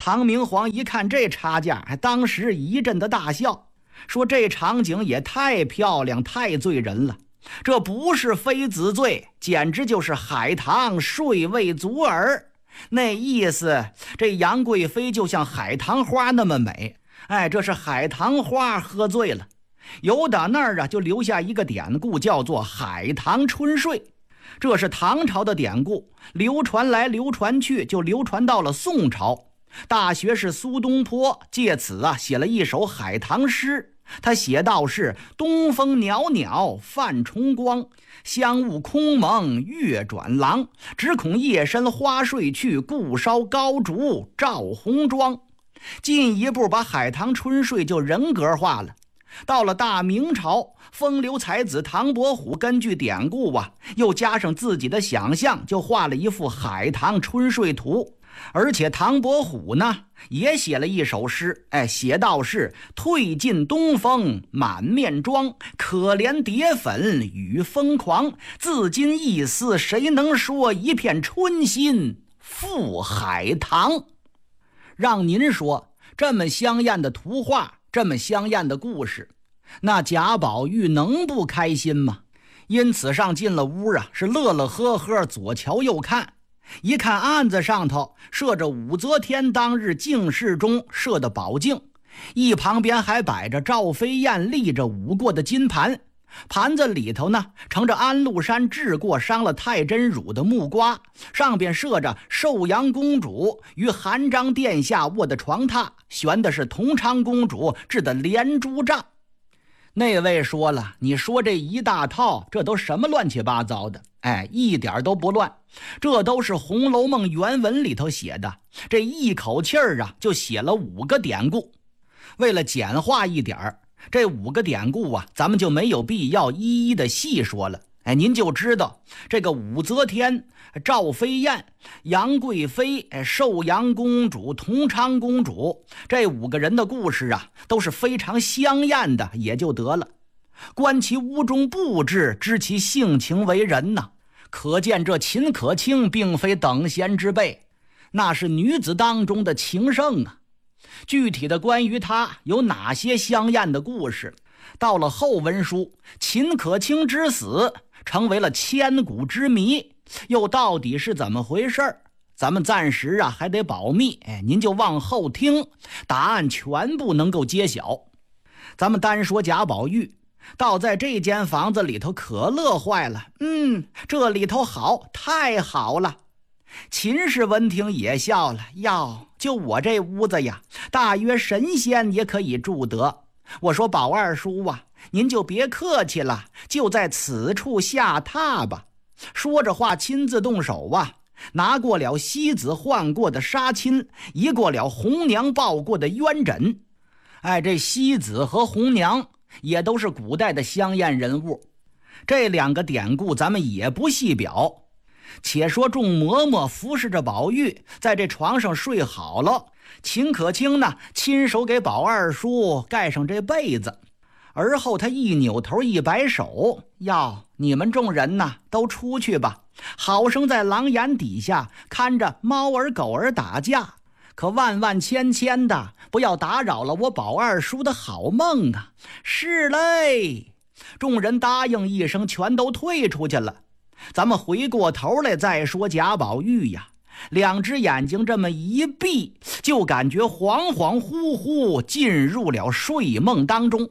唐明皇一看这差价，当时一阵的大笑，说这场景也太漂亮，太醉人了。这不是妃子醉，简直就是海棠睡未足耳。那意思，这杨贵妃就像海棠花那么美。这是海棠花喝醉了。由打那儿就留下一个典故，叫做海棠春睡。这是唐朝的典故，流传来流传去，就流传到了宋朝。大学士苏东坡借此写了一首海棠诗。他写道是：东风袅袅泛重光，香雾空蒙月转廊，只恐夜深花睡去，故烧高烛照红妆。进一步把海棠春睡就人格化了。到了大明朝，风流才子唐伯虎根据典故又加上自己的想象，就画了一幅海棠春睡图。而且唐伯虎呢也写了一首诗，写道是：褪尽东风满面妆，可怜蝶粉与疯狂，自今一丝谁能说，一片春心付海棠。让您说，这么香艳的图画，这么香艳的故事，那贾宝玉能不开心吗？因此上进了屋是乐乐呵呵，左瞧右看。一看案子上头设着武则天当日净室中设的宝镜，一旁边还摆着赵飞燕立着舞过的金盘，盘子里头呢盛着安禄山治过伤了太真乳的木瓜，上边设着寿阳公主与韩章殿下卧的床榻，悬的是同昌公主制的连珠帐。那位说了，你说这一大套，这都什么乱七八糟的？一点都不乱，这都是《红楼梦》原文里头写的。这一口气就写了5个典故。为了简化一点，这5个典故咱们就没有必要一一的细说了。您就知道这个武则天、赵飞燕、杨贵妃、寿阳公主、同昌公主这5个人的故事都是非常香艳的，也就得了。观其屋中布置，知其性情为人可见这秦可卿并非等闲之辈，那是女子当中的情圣具体的关于她有哪些香艳的故事，到了后文书，秦可卿之死成为了千古之谜，又到底是怎么回事？咱们暂时还得保密，您就往后听，答案全部能够揭晓。咱们单说贾宝玉，倒在这间房子里头可乐坏了，这里头好，太好了。秦氏闻听也笑了，就我这屋子大约神仙也可以住得。我说宝二叔您就别客气了，就在此处下榻吧。说着话亲自动手拿过了西子换过的纱巾，移过了红娘抱过的鸳枕。这西子和红娘也都是古代的香艳人物，这2个典故咱们也不细表。且说众嬷嬷服侍着宝玉在这床上睡好了，秦可卿呢亲手给宝二叔盖上这被子，而后他一扭头一摆手，你们众人都出去吧，好生在廊檐底下看着猫儿狗儿打架，可万万千千的不要打扰了我宝二叔的好梦是嘞。众人答应一声，全都退出去了。咱们回过头来再说贾宝玉2只眼睛这么一闭，就感觉恍恍惚惚进入了睡梦当中。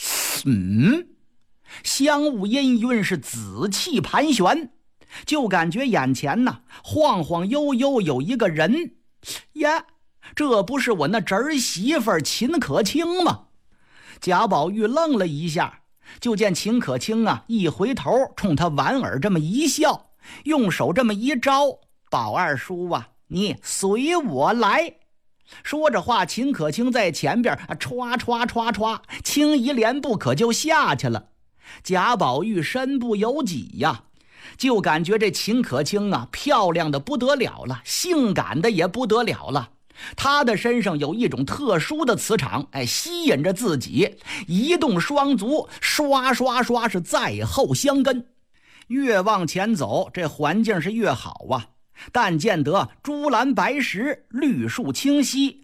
香雾氤氲，是紫气盘旋，就感觉眼前晃晃悠悠有一个人这不是我那侄儿媳妇秦可卿吗？贾宝玉愣了一下，就见秦可卿一回头冲他莞尔这么一笑，用手这么一招，宝二叔你随我来。说着话，秦可卿在前边歘歘歘歘，轻移连步可就下去了。贾宝玉身不由己就感觉这秦可卿漂亮的不得了了，性感的也不得了了。她的身上有一种特殊的磁场吸引着自己，移动双足，刷刷刷是在后相跟。越往前走，这环境是越好但见得珠蓝白石，绿树清晰，